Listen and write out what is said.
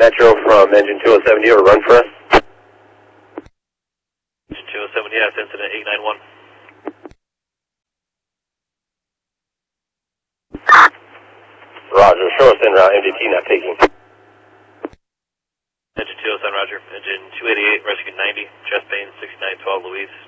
Metro from engine 207, do you have a run for us? Engine 207, yes, incident 891. Roger, show us en route, MDT not taking. Engine 207, roger. Engine 288, rescue 90, chest pain 6912 Louise.